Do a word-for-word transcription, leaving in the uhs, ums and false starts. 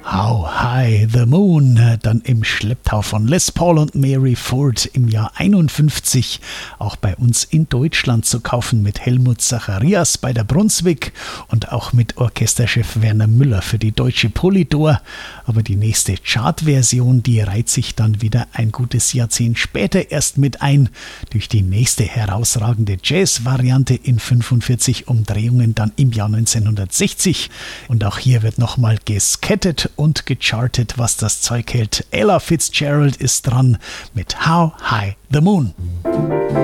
How High the Moon, dann im Schlepptau von Les Paul und Mary Ford im Jahr einundfünfzig, auch bei uns in Deutschland zu kaufen mit Helmut Zacharias bei der Brunswick und auch mit Orchesterchef Werner Müller für die Deutsche Polydor. Aber die nächste Chartversion, die reiht sich dann wieder ein gutes Jahrzehnt später erst mit ein, durch die nächste herausragende Jazz-Variante in fünfundvierzig Umdrehungen dann im Jahr neunzehnhundertsechzig. Und auch hier wird nochmal geskettet und gechartet, was das Zeug hält. Ella Fitzgerald ist dran mit How High the Moon.